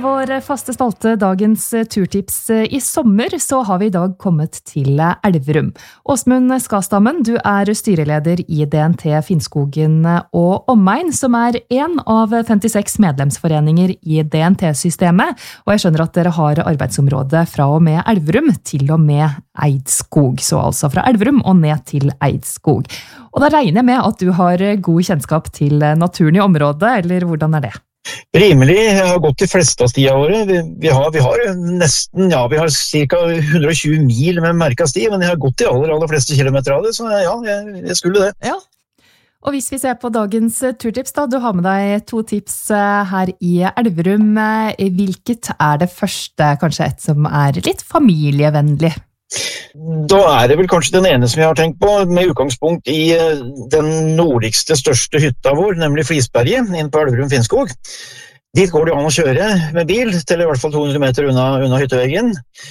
vår faste spalte Dagens turtips I sommer, så har vi I dag kommet til Elverum. Åsmund Skastammen, du styreleder I DNT Finnskogen og Omegn, som en av 56 medlemsforeninger I DNT-systemet. Og jeg skjønner at dere har arbeidsområdet fra og med Elverum til og med Eidskog, så altså fra Elverum og ned til Eidskog. Og da regner jeg med at du har god kjennskap til naturen I området, eller hvordan det? Rimelig, jeg har gått de fleste av stia våre. Vi har nesten, vi har cirka 120 mil med merket sti, men jeg har gått de aller fleste kilometer av det, så ja, jeg skulle det. Ja. Og hvis vi ser på dagens turtips da, du har med deg 2 tips her I Elverum. Hvilket det første, kanskje et som litt familievennlig? Da det vel kanskje den ene som jeg har tenkt på, med utgangspunkt I den nordligste, største hytta vår, nemlig Flisberget, inn på Elverum Finnskog. Dit går det an å kjøre med bil, til I hvert fall 200 meter unna hytteveggen.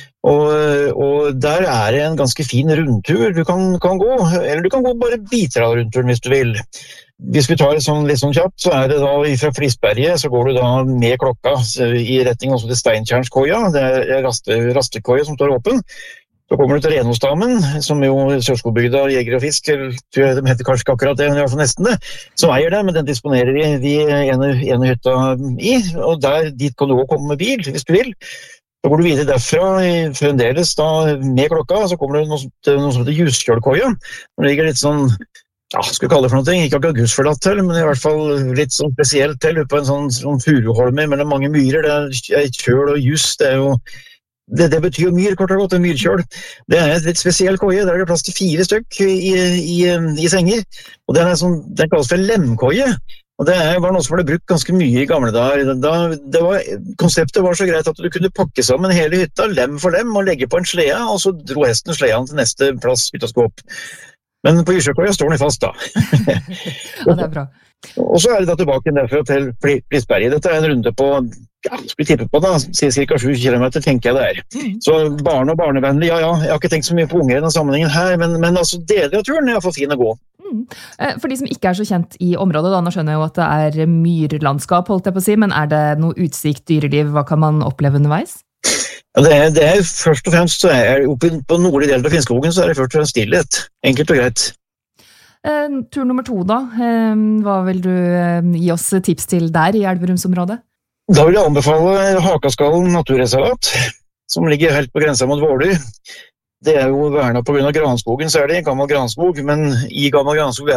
Og der det en ganske fin rundtur du kan gå, eller du kan gå bare biter av rundturen hvis du vil. Hvis vi tar litt sånn kjapt, så det da fra Flisberget, så går du da med klokka I retning også til Steintjernskoia, det rastekoia som står åpen. Så kommer du til Renåsdamen, som jo Sørskogbygda, Jeger og Fisk, tror jeg de heter kanskje ikke akkurat det, men I hvert fall nesten det, som eier det, men den disponerer de ene hytta I, og dit kan du også komme med bil, hvis du vil. Så går du videre derfra, fremdeles da med klokka, så kommer du til noe som heter Juskjølkoia, som ligger litt sånn, skal vi kalle det for noe, ikke akkurat gusforlatt til, men I hvert fall litt sånn spesielt til, på en sånn furuholme mellom mange myrer, det kjøl og jus, det jo Det betyr jo myr, kort og godt, en myrkjøl. Det et litt spesiell koie, der det plass til 4 stykk I senger. Og den kalles for lemkoie. Og det var noe som ble brukt ganske mye I gamle dager. Konseptet var så greit at du kunne pakke sammen hele hytta, lem for lem, og legge på en slede, og så dro hesten sleden til neste plass hytta skulle opp. Men på Juskjølkoia står den fast da. Ja, det bra. Og så det da tilbake derfra til Flisberget. Dette en runde på, skal vi tippe på da, cirka 7 kilometer, tenker jeg det Så barn og barnevennlig, jeg har ikke tenkt så mye på unger I denne sammenhengen her, men altså deler av turen I hvert fall fin å gå. For de som ikke så kjent I området, da, nå skjønner jeg jo at det myrlandskap, holdt jeg på å si, men det noe utsikt, dyreliv, hva kan man oppleve underveis? Ja, det først og fremst, så oppe på nordlig del av Finnskogen, så det først og fremst stillhet, enkelt og greit. Tur nummer 2 da, hva vil du gi oss tips til der I Elverumsområdet? Da vil jeg anbefale Hakaskallen naturreservat, som ligger helt på grensa mot Våler. Det jo vernet på grunn av granskogen, så det gammel granskog, men I gammel granskog